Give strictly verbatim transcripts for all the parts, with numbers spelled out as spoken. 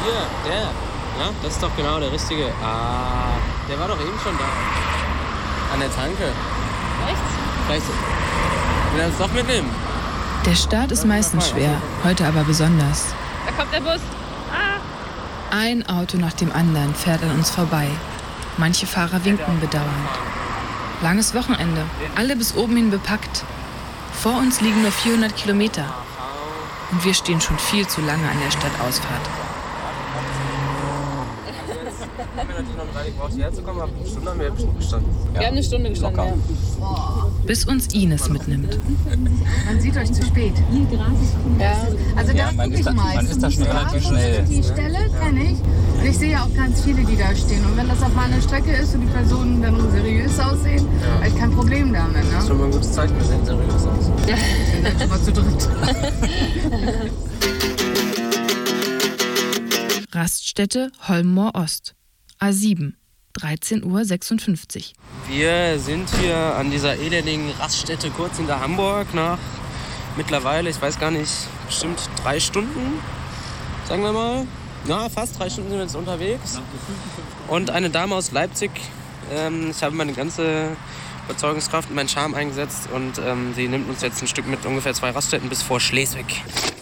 hier, der. Ja, das ist doch genau der richtige. Ah, der war doch eben schon da. An der Tanke. Echt? Vielleicht will er uns doch mitnehmen. Der Start ist meistens schwer, heute aber besonders. Da kommt der Bus. Ah. Ein Auto nach dem anderen fährt an uns vorbei. Manche Fahrer winken bedauernd. Langes Wochenende, alle bis oben hin bepackt. Vor uns liegen nur vierhundert Kilometer. Und wir stehen schon viel zu lange an der Stadtausfahrt. Haben wir natürlich noch eine Weile gebraucht, hierher zu kommen, aber eine Stunde haben wir bestimmt gestanden. Wir haben eine Stunde gestanden, ja. Bis uns Ines mitnimmt. Man sieht euch zu spät. Ja. Also da Ja, man gucke ist ich da- meistens. man ist da schon relativ Da, schnell. Die Stelle kenne ich. Und ich sehe ja auch ganz viele, die da stehen. Und wenn das auf meiner Strecke ist und die Personen dann seriös aussehen, Ja. habe ich kein Problem damit. Das ist Ne? schon mal ein gutes Zeichen, wir sehen seriös aus. Wir sind schon mal zu dritt. Raststätte Holmmoor Ost. A sieben. dreizehn Uhr sechsundfünfzig. Wir sind hier an dieser elendigen Raststätte kurz hinter Hamburg nach mittlerweile, ich weiß gar nicht, bestimmt drei Stunden, sagen wir mal. Ja, fast drei Stunden sind wir jetzt unterwegs. Und eine Dame aus Leipzig, ähm, ich habe meine ganze Überzeugungskraft und meinen Charme eingesetzt und ähm, sie nimmt uns jetzt ein Stück mit ungefähr zwei Raststätten bis vor Schleswig.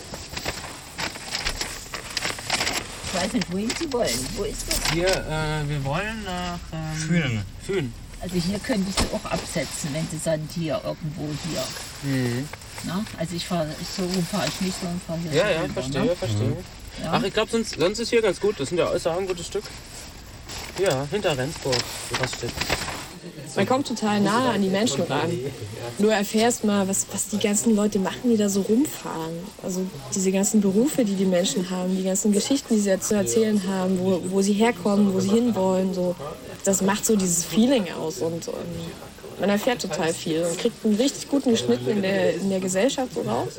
Ich weiß nicht, wohin Sie wollen. Wo ist das? Hier, äh, wir wollen nach ähm, Fühlen. Fühlen. Also hier könnte ich Sie auch absetzen, wenn Sie sagen, hier, irgendwo hier. Mhm. Na? Also ich fahre, so rum fahre ich nicht, sondern fahre hier Ja, so ja, rüber, verstehe, ne? verstehe. Ja. Ach, ich glaube, sonst, sonst ist hier ganz gut. Das sind ja ist ja auch ein gutes Stück. Ja, hinter Rendsburg, die Raststätte. Man kommt total nahe an die Menschen ran. Du erfährst mal, was, was die ganzen Leute machen, die da so rumfahren. Also diese ganzen Berufe, die die Menschen haben, die ganzen Geschichten, die sie zu erzählen haben, wo, wo sie herkommen, wo sie hinwollen. So. Das macht so dieses Feeling aus und ähm, man erfährt total viel und kriegt einen richtig guten Schnitt in der, in der Gesellschaft so raus.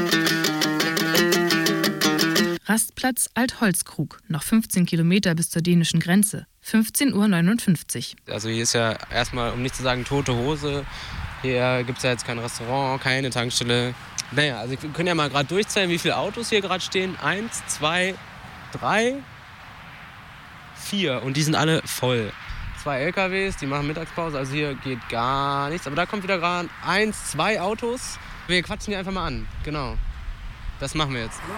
Rastplatz Altholzkrug, noch fünfzehn Kilometer bis zur dänischen Grenze. fünfzehn Uhr neunundfünfzig. Also hier ist ja erstmal, um nicht zu sagen, tote Hose. Hier gibt es ja jetzt kein Restaurant, keine Tankstelle. Naja, also wir können ja mal gerade durchzählen, wie viele Autos hier gerade stehen. Eins, zwei, drei, vier. Und die sind alle voll. Zwei L K Ws, die machen Mittagspause, also hier geht gar nichts. Aber da kommt wieder gerade eins, zwei Autos. Wir quatschen die einfach mal an, genau. Das machen wir jetzt.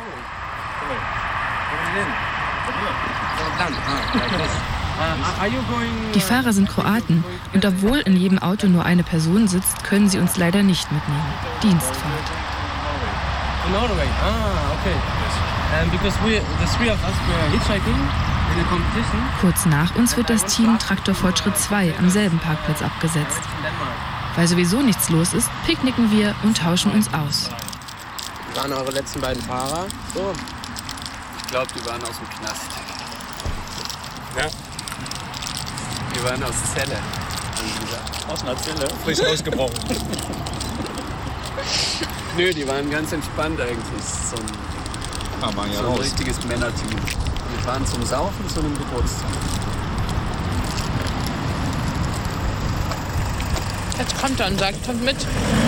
Die Fahrer sind Kroaten und obwohl in jedem Auto nur eine Person sitzt, können sie uns leider nicht mitnehmen. Dienstfahrt. Norway. Ah, okay. Um, because we, the three of us were hitchhiking in a competition. Kurz nach uns wird das Team Traktor Fortschritt zwei am selben Parkplatz abgesetzt. Weil sowieso nichts los ist, picknicken wir und tauschen uns aus. Das waren eure letzten beiden Fahrer. So. Ich glaube, die waren aus dem Knast. Ja. Die waren aus der Zelle. Aus einer Zelle? Frisch ausgebrochen. Nö, die waren ganz entspannt eigentlich. So ein, Ah, waren ja so ein raus. richtiges Männerteam. Die fahren zum Saufen zu einem Geburtstag. Jetzt kommt er und sagt, kommt mit.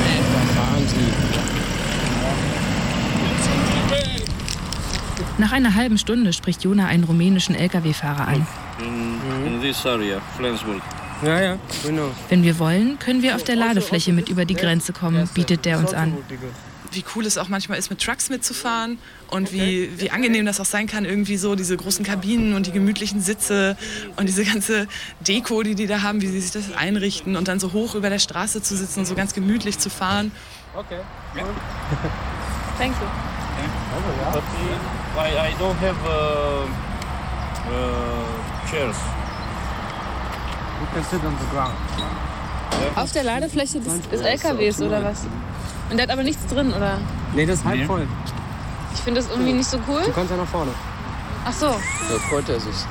Nach einer halben Stunde spricht Jona einen rumänischen L K W-Fahrer an. In, in this area, Flensburg. Ja, ja, genau. Wenn wir wollen, können wir auf der Ladefläche mit über die Grenze kommen, bietet der uns an. Wie cool es auch manchmal ist, mit Trucks mitzufahren und wie, wie angenehm das auch sein kann, irgendwie so diese großen Kabinen und die gemütlichen Sitze und diese ganze Deko, die die da haben, wie sie sich das einrichten und dann so hoch über der Straße zu sitzen und so ganz gemütlich zu fahren. Okay. Thank you. But I, I don't have uh, uh, chairs. You can sit on the ground. Auf der Ladefläche des, des L K Ws oder was? Und der hat aber nichts drin, oder? Nee, das ist halb voll. Ich finde das irgendwie nicht so cool. Du kannst ja nach vorne. Ach so. Da freut er sich.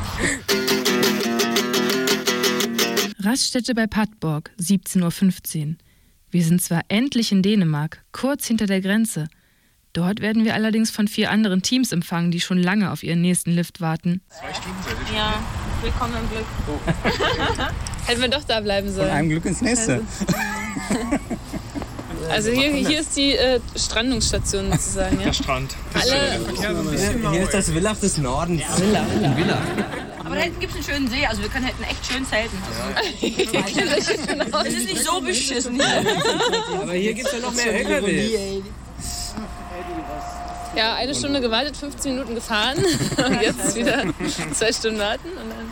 Raststätte bei Padborg, siebzehn Uhr fünfzehn. Wir sind zwar endlich in Dänemark, kurz hinter der Grenze. Dort werden wir allerdings von vier anderen Teams empfangen, die schon lange auf ihren nächsten Lift warten. Ja, willkommen im Glück. Hätten wir doch da bleiben sollen. Von einem Glück ins nächste. Also hier, hier ist die äh, Strandungsstation sozusagen. Ja? Der Strand. Alle, Hier ist das Villach des Nordens. Villach. Villach. Aber da hinten gibt es einen schönen See, also wir können hätten echt schön zelten. Es ist nicht so beschissen hier. Aber hier gibt es ja noch mehr L K Ws. ja, eine Stunde gewartet, fünfzehn Minuten gefahren und jetzt wieder zwei Stunden warten und dann...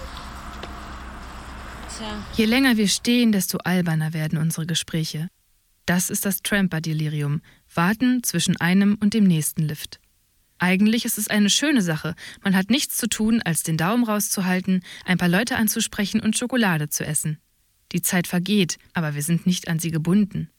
Tja. Je länger wir stehen, desto alberner werden unsere Gespräche. Das ist das Tramper-Delirium. Warten zwischen einem und dem nächsten Lift. Eigentlich ist es eine schöne Sache. Man hat nichts zu tun, als den Daumen rauszuhalten, ein paar Leute anzusprechen und Schokolade zu essen. Die Zeit vergeht, aber wir sind nicht an sie gebunden.